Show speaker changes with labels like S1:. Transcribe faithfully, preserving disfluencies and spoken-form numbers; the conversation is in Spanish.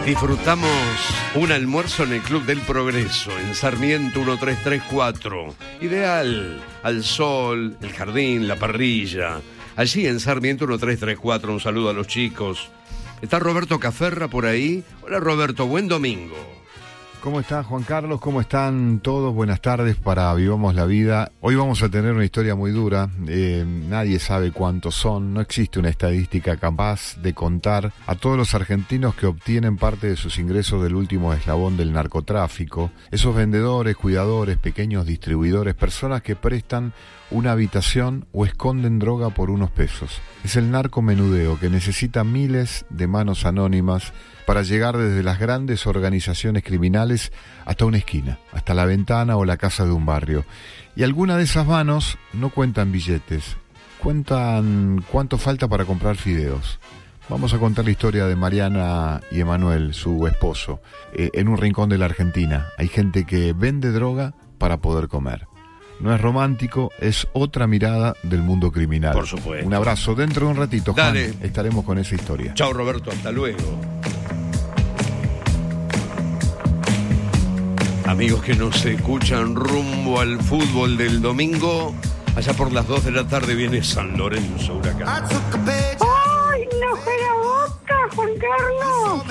S1: Disfrutamos un almuerzo en el Club del Progreso, en Sarmiento uno tres tres cuatro. Ideal, al sol, el jardín, la parrilla. Allí en Sarmiento uno tres tres cuatro, un saludo a los chicos. Está Roberto Caferra por ahí. Hola Roberto, buen domingo.
S2: ¿Cómo está Juan Carlos? ¿Cómo están todos? Buenas tardes para Vivamos la Vida. Hoy vamos a tener una historia muy dura. Eh, nadie sabe cuántos son. No existe una estadística capaz de contar a todos los argentinos que obtienen parte de sus ingresos del último eslabón del narcotráfico. Esos vendedores, cuidadores, pequeños distribuidores, personas que prestan una habitación o esconden droga por unos pesos. Es el narcomenudeo que necesita miles de manos anónimas para llegar desde las grandes organizaciones criminales hasta una esquina, hasta la ventana o la casa de un barrio. Y algunas de esas manos no cuentan billetes, cuentan cuánto falta para comprar fideos. Vamos a contar la historia de Mariana y Emanuel, su esposo, eh, en un rincón de la Argentina. Hay gente que vende droga para poder comer. No es romántico, es otra mirada del mundo criminal.
S1: Por supuesto.
S2: Un abrazo. Dentro de un ratito, Juan,
S1: Dale.
S2: estaremos con esa historia.
S1: Chao Roberto, hasta luego. Amigos que nos escuchan rumbo al fútbol del domingo, allá por las dos de la tarde viene San Lorenzo Huracán.
S3: ¡Ay, no juega Boca, Juan Carlos!